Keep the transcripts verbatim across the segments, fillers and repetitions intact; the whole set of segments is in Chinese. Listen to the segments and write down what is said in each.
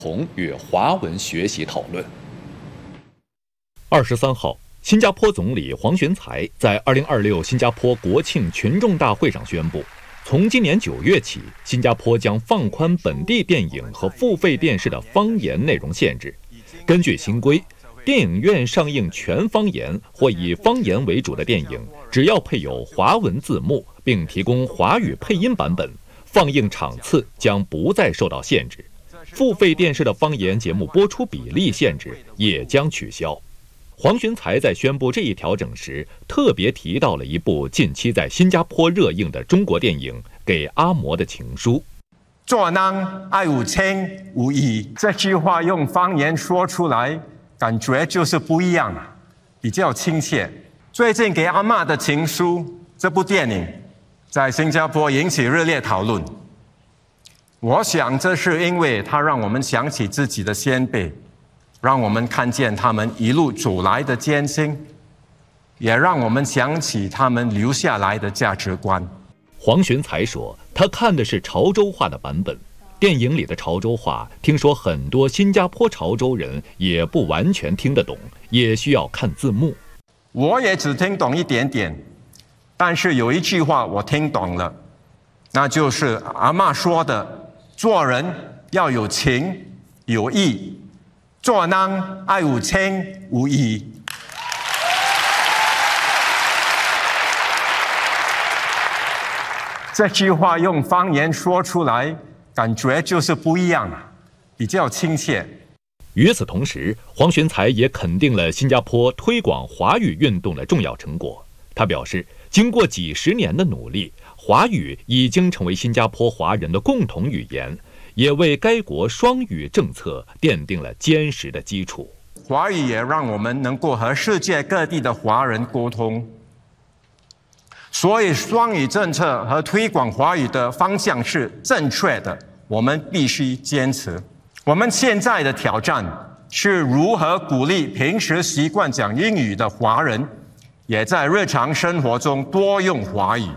同与华文学习讨论。 二十三号，新加坡总理黄循财在二零二六新加坡国庆群众大会上宣布，从今年九月起，新加坡将放宽本地电影和付费电视的方言内容限制。根据新规，电影院上映全方言或以方言为主的电影，只要配有华文字幕并提供华语配音版本，放映场次将不再受到限制。付费电视的方言节目播出比例限制也将取消。黄循财在宣布这一调整时，特别提到了一部近期在新加坡热映的中国电影《给阿嬷的情书》。 做人爱有情有义，这句话用方言说出来，感觉就是不一样，比较亲切。最近《给阿嬷的情书》这部电影在新加坡引起热烈讨论。我想这是因为它让我们想起自己的先辈，让我们看见他们一路走来的艰辛，也让我们想起他们留下来的价值观。 黄循财说，他看的是潮州话的版本。电影里的潮州话，听说很多新加坡潮州人也不完全听得懂，也需要看字幕。 我也只听懂一点点，但是有一句话我听懂了，那就是阿嬷说的，做人要有情有义，做人爱有情有义。这句话用方言说出来，感觉就是不一样，比较亲切。 与此同时，黄循财也肯定了新加坡推广华语运动的重要成果。他表示，经过几十年的努力，华语已经成为新加坡华人的共同语言，也为该国双语政策奠定了坚实的基础。 华语也让我们能够和世界各地的华人沟通，所以双语政策和推广华语的方向是正确的，我们必须坚持。我们现在的挑战是如何鼓励平时习惯讲英语的华人，也在日常生活中多用华语。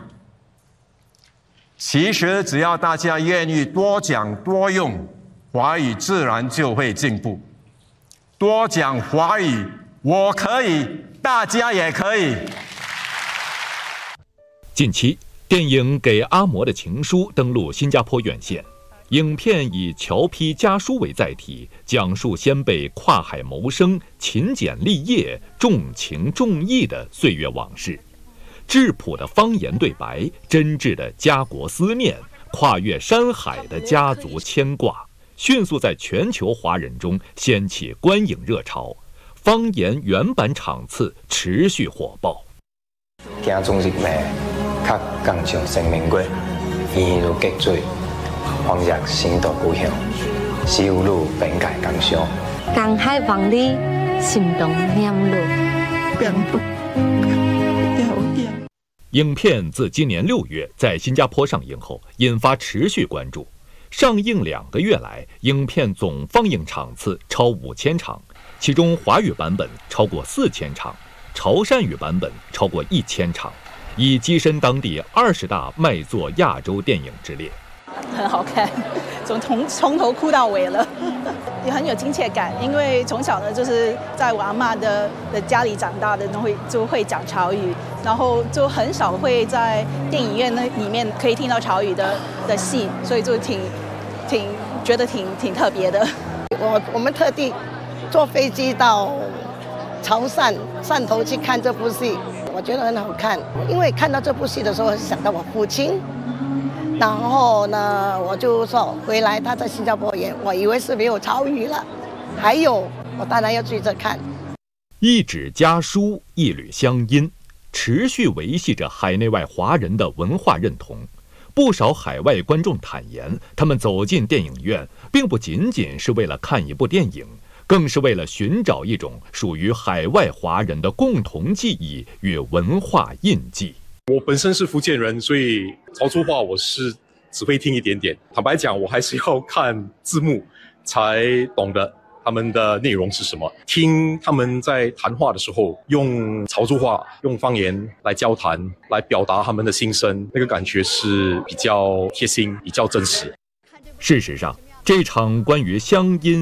其实只要大家愿意多讲多用，华语自然就会进步。多讲华语，我可以，大家也可以。 近期，电影《给阿嬷的情书》登陆新加坡院线。影片以乔批家书为载体，讲述先辈跨海谋生、勤俭立业、重情重义的岁月往事。质朴的方言对白，真挚的家国思念，跨越山海的家族牵挂，迅速在全球华人中掀起观影热潮。方言原版场次持续火爆。 行中日美，较刚上生命过，沿路结罪，往日新到故乡，小路本界感伤。 江海望你，心动念路。 影片自今年六月在新加坡上映后，引发持续关注。上映两个月来，影片总放映场次超五千场，其中华语版本超过四千场，潮汕语版本超过一千场，已跻身当地二十大卖座亚洲电影之列。 很好看，从从从头哭到尾了，也很有亲切感。因为从小呢，就是在我阿嬷的的家里长大的，都会就会讲潮语，然后就很少会在电影院那里面可以听到潮语的的戏，所以就挺挺觉得挺挺特别的。 我我们特地坐飞机到潮汕汕头去看这部戏，我觉得很好看。因为看到这部戏的时候，想到我父亲。然后呢，我就说回来他在新加坡演，我以为是没有潮语了。还有，我当然要追着看。 一纸家书，一缕乡音，持续维系着海内外华人的文化认同。不少海外观众坦言，他们走进电影院，并不仅仅是为了看一部电影，更是为了寻找一种属于海外华人的共同记忆与文化印记。 我本身是福建人，所以潮州话我是只会听一点点。坦白讲，我还是要看字幕才懂得他们的内容是什么。听他们在谈话的时候，用潮州话、用方言来交谈，来表达他们的心声，那个感觉是比较贴心、比较真实。 事实上，这场关于乡音